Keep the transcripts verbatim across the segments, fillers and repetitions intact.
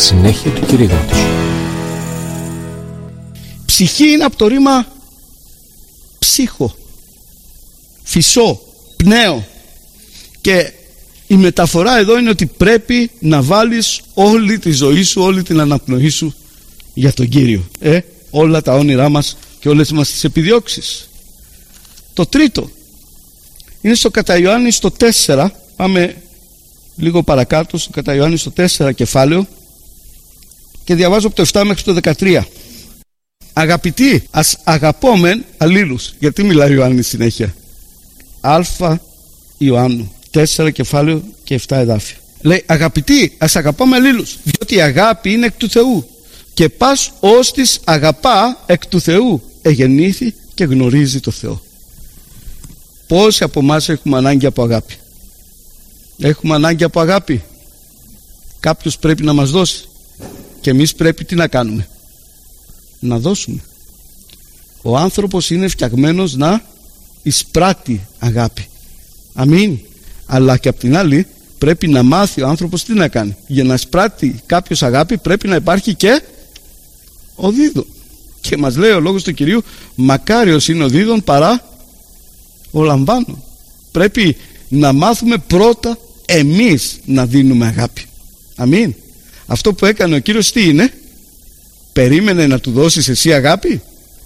συνέχεια του κηρύγματος. Ψυχή είναι από το ρήμα ψύχο, φυσό, πνέο, και η μεταφορά εδώ είναι ότι πρέπει να βάλεις όλη τη ζωή σου, όλη την αναπνοή σου για τον Κύριο, ε, όλα τα όνειρά μας και όλες μας τις επιδιώξεις. Το τρίτο είναι στο κατά Ιωάννη στο τέσσερα, πάμε λίγο παρακάτω, στο κατά Ιωάννη στο τέσσερα κεφάλαιο, και διαβάζω από το επτά μέχρι το δεκατρία. Αγαπητοί, ας αγαπόμεν αλλήλους. Γιατί μιλάει ο Ιωάννης συνέχεια? Α Ιωάννου τέσσερα κεφάλαιο και επτά εδάφια. Λέει, αγαπητοί, ας αγαπάμε αλλήλους, διότι η αγάπη είναι εκ του Θεού, και πας ως της αγαπά εκ του Θεού εγεννήθη και γνωρίζει το Θεό. Πόσοι από εμάς έχουμε ανάγκη από αγάπη? Έχουμε ανάγκη από αγάπη. Κάποιος πρέπει να μας δώσει, και εμείς πρέπει τι να κάνουμε? Να δώσουμε. Ο άνθρωπος είναι φτιαγμένος να εισπράττει αγάπη. Αμήν. Αλλά και απ' την άλλη πρέπει να μάθει ο άνθρωπος τι να κάνει. Για να εισπράττει κάποιος αγάπη πρέπει να υπάρχει και ο δίδων. Και μας λέει ο λόγος του Κυρίου, μακάριος είναι ο δίδων παρά ο λαμβάνων. Πρέπει να μάθουμε πρώτα εμείς να δίνουμε αγάπη. Αμήν. Αυτό που έκανε ο Κύριος τι είναι? Περίμενε να του δώσεις εσύ αγάπη?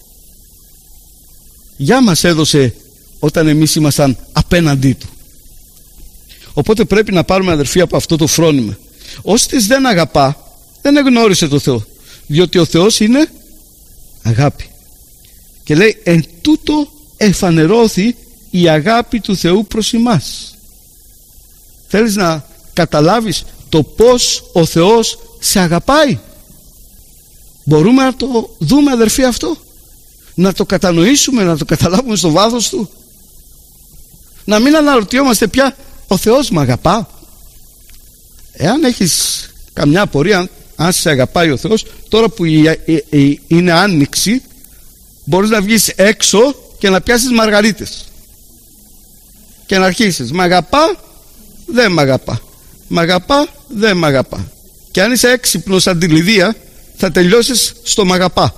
Για μας έδωσε όταν εμείς ήμασταν απέναντί του. Οπότε πρέπει να πάρουμε, αδερφοί, από αυτό το φρόνημα. Όστις δεν αγαπά, δεν εγνώρισε το Θεό, διότι ο Θεός είναι αγάπη. Και λέει, εν τούτο εφανερώθη η αγάπη του Θεού προς εμάς. Θέλεις να καταλάβεις το πως ο Θεός σε αγαπάει? Μπορούμε να το δούμε, αδερφοί, αυτό? Να το κατανοήσουμε, να το καταλάβουμε στο βάθος του? Να μην αναρωτιόμαστε πια, ο Θεός με αγαπά? Εάν έχεις καμιά απορία αν σε αγαπάει ο Θεός, τώρα που είναι άνοιξη, μπορείς να βγεις έξω και να πιάσεις μαργαρίτες και να αρχίσεις, μ' αγαπά, δεν μ' αγαπά, μ' αγαπά, δεν μ' αγαπά. Και αν είσαι έξυπνος σαν τη Λιδία, θα τελειώσεις στο μ' αγαπά.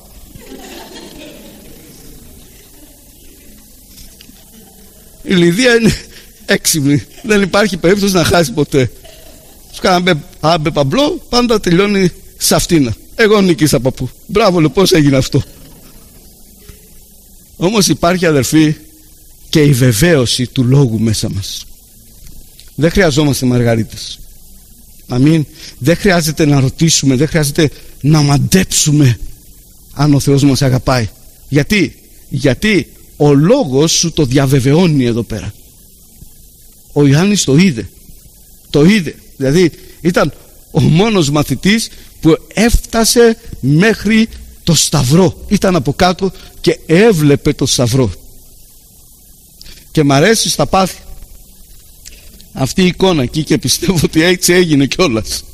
Η Λιδία είναι έξυπνη, δεν υπάρχει περίπτωση να χάσει ποτέ. Σου κάναμε άμπε παμπλό, πάντα τελειώνει σε αυτήνα. Εγώ νίκησα παππού. Μπράβο, λοιπόν, πώς έγινε αυτό? Όμως υπάρχει, αδερφοί, και η βεβαίωση του λόγου μέσα μας. Δεν χρειαζόμαστε μαργαρίτες. Αμήν. Δεν χρειάζεται να ρωτήσουμε, δεν χρειάζεται να μαντέψουμε αν ο Θεός μας αγαπάει. Γιατί? Γιατί ο λόγος σου το διαβεβαιώνει εδώ πέρα. Ο Ιωάννης το είδε. Το είδε. Δηλαδή ήταν ο μόνος μαθητής που έφτασε μέχρι το σταυρό. Ήταν από κάτω και έβλεπε το σταυρό. Και μ' αρέσει στα πάθη αυτή η εικόνα εκεί, και πιστεύω ότι έτσι έγινε κιόλας.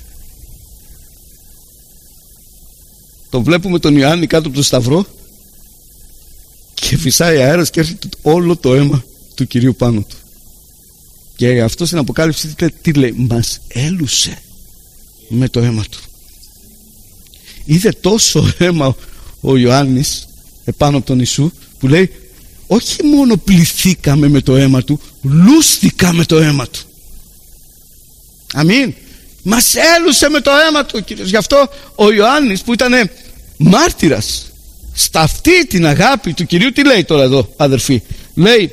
Το βλέπουμε τον Ιωάννη κάτω από το σταυρό και φυσάει αέρας και έρχεται όλο το αίμα του Κυρίου πάνω του. Και αυτό στην Αποκάλυψη τι λέει? Μας έλουσε με το αίμα του. Είδε τόσο αίμα ο Ιωάννης επάνω από τον Ιησού, που λέει, όχι μόνο πληθήκαμε με το αίμα του, λούστηκα με το αίμα του. Αμήν. Μας έλουσε με το αίμα του, Κύριος. Γι' αυτό ο Ιωάννης, που ήταν μάρτυρας στα αυτή την αγάπη του Κυρίου, τι λέει τώρα εδώ, αδερφοί? Λέει,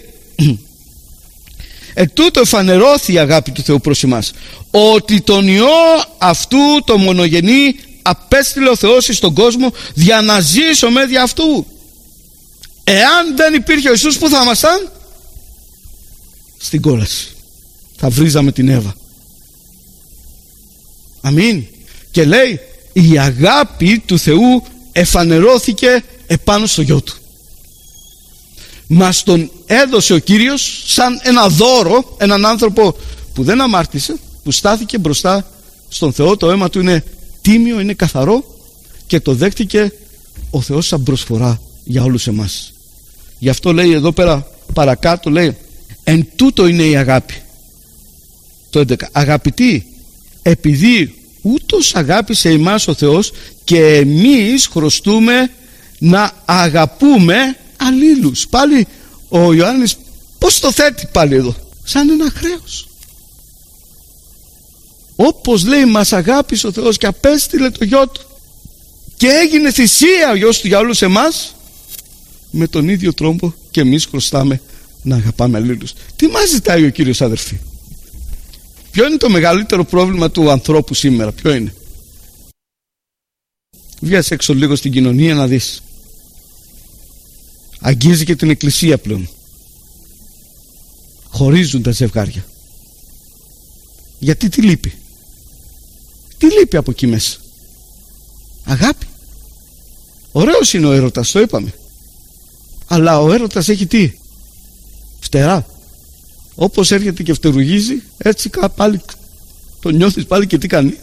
«Εν τούτο εφανερώθη η αγάπη του Θεού προς εμάς, ότι τον Υιό αυτού το μονογενή απέστειλε ο Θεός στον κόσμο για να ζήσουμε δι' αυτού». Εάν δεν υπήρχε ο Ιησούς, που θα ήμασταν? Στην κόλαση. Θα βρίζαμε την Εύα. Αμήν. Και λέει, η αγάπη του Θεού εφανερώθηκε επάνω στο Γιο του. Μας τον έδωσε ο Κύριος σαν ένα δώρο, έναν άνθρωπο που δεν αμάρτησε, που στάθηκε μπροστά στον Θεό. Το αίμα του είναι τίμιο, είναι καθαρό, και το δέχτηκε ο Θεός σαν προσφορά για όλους εμάς. Γι' αυτό λέει εδώ πέρα παρακάτω, λέει, εν τούτο είναι η αγάπη. Το έντεκα. Αγαπητοί, επειδή ούτως αγάπησε εμάς ο Θεός και εμείς χρωστούμε να αγαπούμε αλλήλους. Πάλι ο Ιωάννης πώς το θέτει πάλι εδώ? Σαν ένα χρέος. Όπως λέει μας αγάπησε ο Θεός και απέστειλε το γιο του και έγινε θυσία ο γιος του για όλους εμάς, με τον ίδιο τρόπο και εμείς χρωστάμε να αγαπάμε αλλήλους. Τι μας ζητάει ο Κύριος, αδερφοί? Ποιο είναι το μεγαλύτερο πρόβλημα του ανθρώπου σήμερα? Ποιο είναι? Βγες έξω λίγο στην κοινωνία να δεις. Αγγίζει και την εκκλησία πλέον. Χωρίζουν τα ζευγάρια. Γιατί τι λείπει? Τι λείπει από εκεί μέσα? Αγάπη. Ωραίος είναι ο έρωτας, το είπαμε. Αλλά ο έρωτας έχει τι? Φτερά. Όπως έρχεται και φτερουγίζει, έτσι πάλι το νιώθεις πάλι και τι κάνει?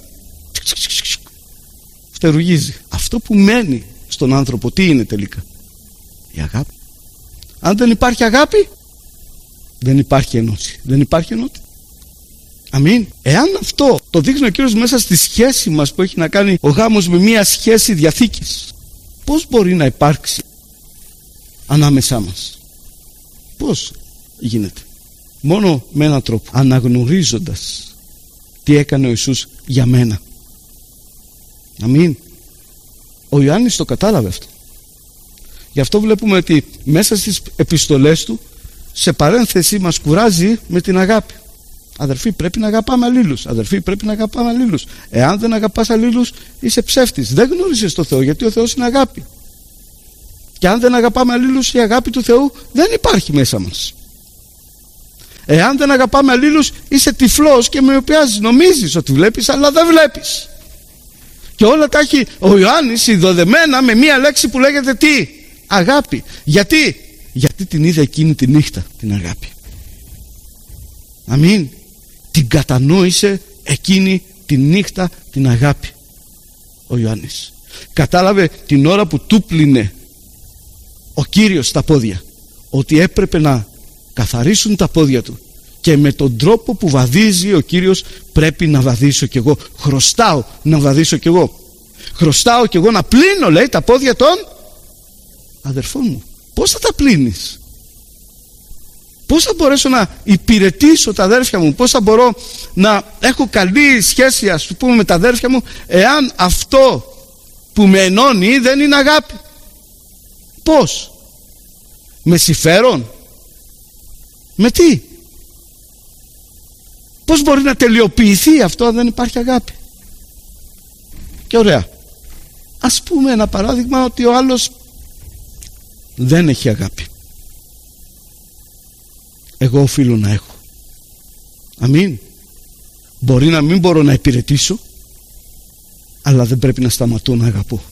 Φτερουγίζει. Αυτό που μένει στον άνθρωπο τι είναι τελικά? Η αγάπη. Αν δεν υπάρχει αγάπη, δεν υπάρχει ενώση, δεν υπάρχει ενότητα. Αμήν. Εάν αυτό το δείχνει ο Κύριος μέσα στη σχέση μας που έχει να κάνει ο γάμος με μια σχέση διαθήκης, πώς μπορεί να υπάρξει ανάμεσά μας? Πώς γίνεται? Μόνο με έναν τρόπο, αναγνωρίζοντας τι έκανε ο Ιησούς για μένα. Αμήν. Ο Ιωάννης το κατάλαβε αυτό. Γι' αυτό βλέπουμε ότι μέσα στις επιστολές του σε παρένθεση μας κουράζει με την αγάπη. Αδερφοί, πρέπει να αγαπάμε αλλήλους. Αδερφοί, πρέπει να αγαπάμε αλλήλους. Εάν δεν αγαπάς αλλήλους, είσαι ψεύτης. Δεν γνώρισες το Θεό, γιατί ο Θεός είναι αγάπη. Και αν δεν αγαπάμε αλλήλους, η αγάπη του Θεού δεν υπάρχει μέσα μας. Εάν δεν αγαπάμε αλλήλους, είσαι τυφλός και μοιοπιάζεις. Νομίζεις ότι βλέπεις, αλλά δεν βλέπεις. Και όλα τα έχει ο Ιωάννης συνδεδεμένα με μία λέξη που λέγεται τι? Αγάπη. Γιατί? Γιατί την είδε εκείνη τη νύχτα την αγάπη. Αμήν. Την κατανόησε εκείνη τη νύχτα την αγάπη ο Ιωάννης. Κατάλαβε την ώρα που του πλύνε ο Κύριος τα πόδια ότι έπρεπε να καθαρίσουν τα πόδια του, και με τον τρόπο που βαδίζει ο Κύριος πρέπει να βαδίσω κι εγώ. Χρωστάω να βαδίσω κι εγώ. Χρωστάω κι εγώ να πλύνω, λέει, τα πόδια των αδερφών μου. Πώς θα τα πλύνεις? Πώς θα μπορέσω να υπηρετήσω τα αδέρφια μου? Πώς θα μπορώ να έχω καλή σχέση, ας πούμε, με τα αδέρφια μου, εάν αυτό που με ενώνει δεν είναι αγάπη? Πώς? Με συμφέρον? Με τι? Πώς μπορεί να τελειοποιηθεί αυτό αν δεν υπάρχει αγάπη? Και ωραία, ας πούμε ένα παράδειγμα ότι ο άλλος δεν έχει αγάπη. Εγώ οφείλω να έχω. Αμήν. Μπορεί να μην μπορώ να υπηρετήσω, αλλά δεν πρέπει να σταματώ να αγαπώ.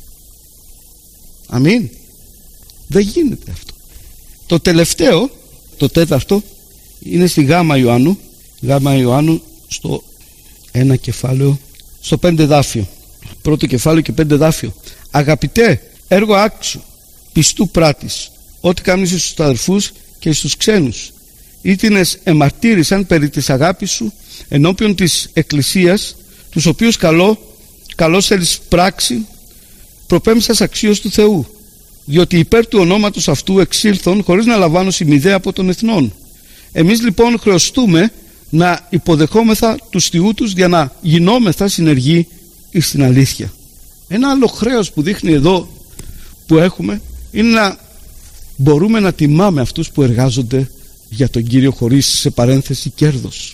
Αμήν. Δεν γίνεται αυτό. Το τελευταίο, το τέταρτο, είναι στη Γάμα Ιωάννου. Γάμα Ιωάννου στο ένα κεφάλαιο, στο πέντε δάφιο. Πρώτο κεφάλαιο και πέντε δάφιο. Αγαπητέ, έργο άξιο, πιστού πράτης, ό,τι κάνεις στους αδερφούς και στους ξένους, ήτινες εμαρτύρησαν περί της αγάπης σου ενώπιον της Εκκλησίας, τους οποίους καλό, καλώς θέλεις πράξη, προπέμψας αξίως του Θεού, διότι υπέρ του ονόματος αυτού εξήλθον χωρίς να λαμβάνω σημειδέα από των εθνών. Εμείς λοιπόν χρεωστούμε να υποδεχόμεθα τους θειούτους για να γινόμεθα συνεργοί εις την αλήθεια. Ένα άλλο χρέος που δείχνει εδώ που έχουμε είναι να μπορούμε να τιμάμε αυτούς που εργάζονται για τον Κύριο χωρίς, σε παρένθεση, κέρδος.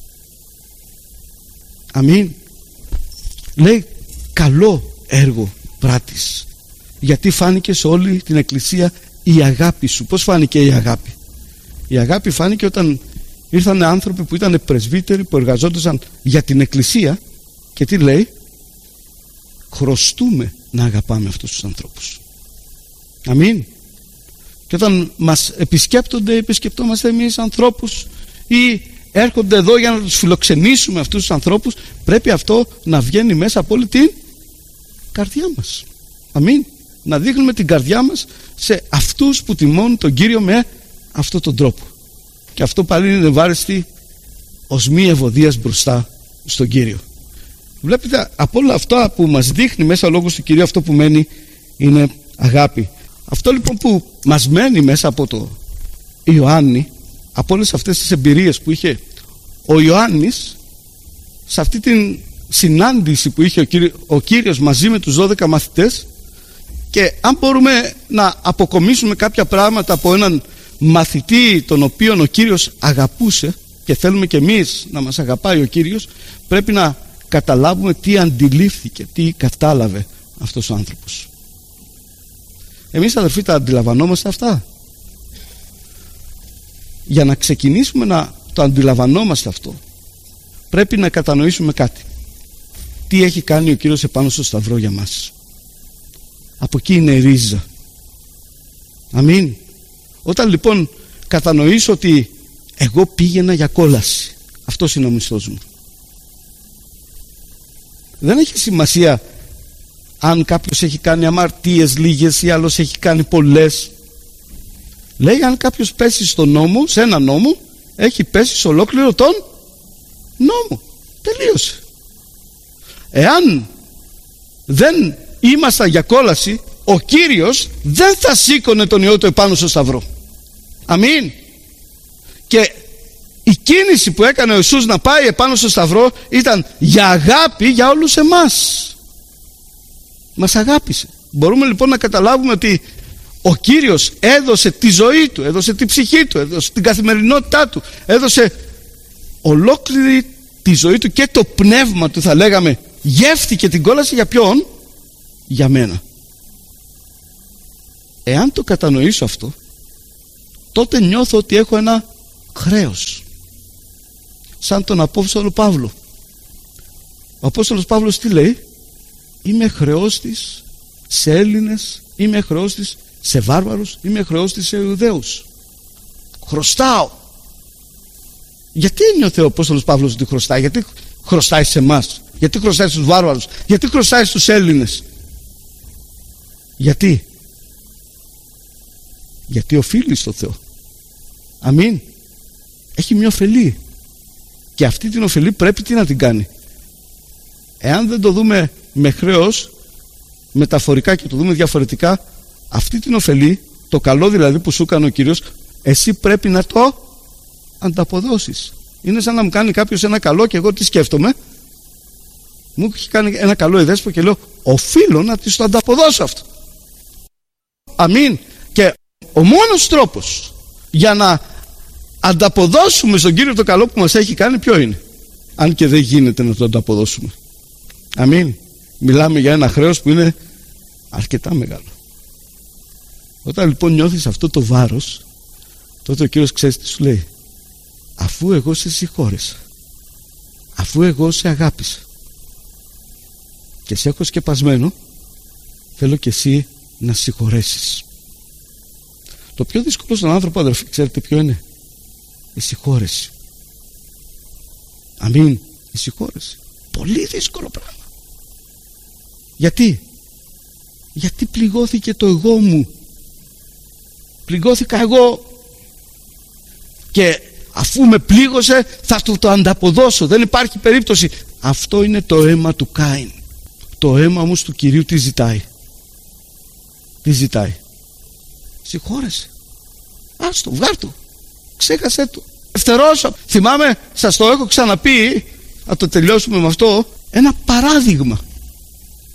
Αμήν. Λέει καλό έργο πράτης, γιατί φάνηκε σε όλη την Εκκλησία η αγάπη σου. Πώς φάνηκε η αγάπη? Η αγάπη φάνηκε όταν ήρθαν άνθρωποι που ήταν πρεσβύτεροι, που εργαζόντουσαν για την Εκκλησία, και τι λέει? Χρωστούμε να αγαπάμε αυτούς τους ανθρώπους. Αμήν. Και όταν μας επισκέπτονται, επισκεπτόμαστε εμείς ανθρώπους ή έρχονται εδώ για να τους φιλοξενήσουμε αυτούς τους ανθρώπους, πρέπει αυτό να βγαίνει μέσα από όλη την καρδιά μας. Αμήν. Να δείχνουμε την καρδιά μας σε αυτούς που τιμώνουν τον Κύριο με αυτόν τον τρόπο. Και αυτό πάλι είναι ευάρεστη ως μη ευωδίας μπροστά στον Κύριο. Βλέπετε, από όλα αυτά που μας δείχνει μέσα ο λόγος του Κυρίου, αυτό που μένει είναι αγάπη. Αυτό λοιπόν που μας μένει μέσα από το Ιωάννη, από όλες αυτές τις εμπειρίες που είχε ο Ιωάννης, σε αυτή την συνάντηση που είχε ο, Κύριο, ο Κύριος μαζί με τους δώδεκα μαθητές, και αν μπορούμε να αποκομίσουμε κάποια πράγματα από έναν μαθητή τον οποίον ο Κύριος αγαπούσε, και θέλουμε και εμείς να μας αγαπάει ο Κύριος, πρέπει να καταλάβουμε τι αντιλήφθηκε, τι κατάλαβε αυτός ο άνθρωπος. Εμείς, αδερφοί, τα αντιλαμβανόμαστε αυτά? Για να ξεκινήσουμε να το αντιλαμβανόμαστε αυτό, πρέπει να κατανοήσουμε κάτι. Τι έχει κάνει ο Κύριος επάνω στο σταυρό για μας. Από εκεί είναι η ρίζα. Αμήν. Όταν λοιπόν κατανοήσω ότι εγώ πήγαινα για κόλαση, αυτός είναι ο μισθός μου, δεν έχει σημασία αν κάποιος έχει κάνει αμαρτίες λίγες ή άλλος έχει κάνει πολλές. Λέει, αν κάποιος πέσει στον νόμο, σε ένα νόμο, έχει πέσει σε ολόκληρο τον νόμο. Τελείωσε. Εάν δεν ήμασταν για κόλαση, ο Κύριος δεν θα σήκωνε τον Υιό του επάνω στο σταυρό. Αμήν. Και η κίνηση που έκανε ο Ιησούς να πάει επάνω στο σταυρό ήταν για αγάπη για όλους εμάς. Μας αγάπησε. Μπορούμε λοιπόν να καταλάβουμε ότι ο Κύριος έδωσε τη ζωή του, έδωσε τη ψυχή του, έδωσε την καθημερινότητά του, έδωσε ολόκληρη τη ζωή του και το πνεύμα του, θα λέγαμε. Γεύτηκε την κόλαση για ποιον? Για μένα. Εάν το κατανοήσω αυτό, τότε νιώθω ότι έχω ένα χρέος, σαν τον Απόστολο Παύλο. Ο Απόστολος Παύλος τι λέει? Είμαι χρεός της σε Έλληνες, είμαι χρεός της σε βάρβαρους, είμαι χρεός της σε Ιουδαίους. Χρωστάω. Γιατί νιώθει ο Απόστολος Παύλος ότι χρωστάει? Γιατί χρωστάει σε εμάς? Γιατί χρωστάει στους βάρβαρους? Γιατί χρωστάει στους Έλληνες? Γιατί? Γιατί οφείλει στο Θεό. Αμήν. Έχει μια ωφελή, και αυτή την ωφελή πρέπει τι να την κάνει? Εάν δεν το δούμε με χρέος, μεταφορικά, και το δούμε διαφορετικά, αυτή την ωφελή, το καλό δηλαδή που σου έκανε ο Κύριος, εσύ πρέπει να το ανταποδώσεις. Είναι σαν να μου κάνει κάποιος ένα καλό και εγώ τι σκέφτομαι? Μου έχει κάνει ένα καλό η Δέσπο και λέω, οφείλω να της το ανταποδώσω αυτό. Αμήν. Και ο μόνος τρόπος για να ανταποδώσουμε στον Κύριο το καλό που μας έχει κάνει, ποιο είναι? Αν και δεν γίνεται να το ανταποδώσουμε. Αμήν. Μιλάμε για ένα χρέος που είναι αρκετά μεγάλο. Όταν λοιπόν νιώθεις αυτό το βάρος, τότε ο Κύριος ξέρεις τι σου λέει? Αφού εγώ σε συγχώρεσα, αφού εγώ σε αγάπησα και σε έχω σκεπασμένο, θέλω και εσύ να συγχωρέσεις. Το πιο δύσκολο στον άνθρωπο, αδερφοί, ξέρετε ποιο είναι? Η συγχώρεση. Αμήν. Η συγχώρεση. Πολύ δύσκολο πράγμα. Γιατί? Γιατί πληγώθηκε το εγώ μου. Πληγώθηκα εγώ, και αφού με πλήγωσε θα του το ανταποδώσω. Δεν υπάρχει περίπτωση. Αυτό είναι το αίμα του Κάιν. Το αίμα όμως του Κυρίου τι ζητάει? Τι ζητάει? Συγχώρεση. Άστο, βγάρ' του, ξέχασέ του, ευθερώσω. Θυμάμαι, σας το έχω ξαναπεί, να το τελειώσουμε με αυτό, ένα παράδειγμα